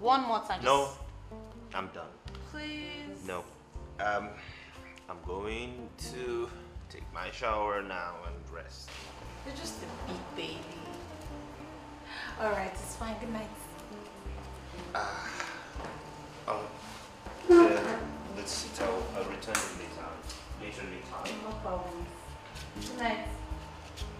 One more time. No, I'm done. Please. No. I'm going to take my shower now and rest. You're just a big baby. Alright, it's fine. Good night. Let's sit. I'll return later. Later. No problem. Good night.